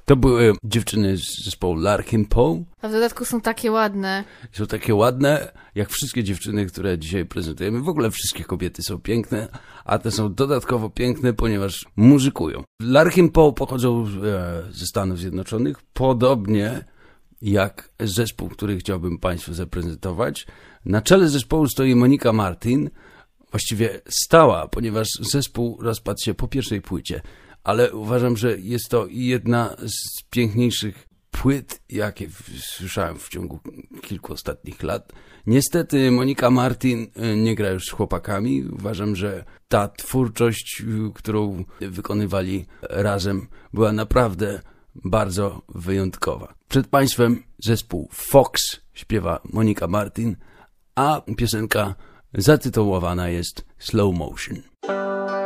To były dziewczyny z zespołu Larkin Poe. A w dodatku są takie ładne. Są takie ładne, jak wszystkie dziewczyny, które dzisiaj prezentujemy. W ogóle wszystkie kobiety są piękne, a te są dodatkowo piękne, ponieważ muzykują. Larkin Poe pochodzą ze Stanów Zjednoczonych, podobnie jak zespół, który chciałbym Państwu zaprezentować. Na czele zespołu stoi Monica Martin, właściwie stała, ponieważ zespół rozpadł się po pierwszej płycie, ale uważam, że jest to jedna z piękniejszych płyt, jakie słyszałem w ciągu kilku ostatnich lat. Niestety Monica Martin nie gra już z chłopakami. Uważam, że ta twórczość, którą wykonywali razem, była naprawdę bardzo wyjątkowa. Przed Państwem zespół Fox śpiewa Monica Martin, a piosenka zatytułowana jest Slow Motion.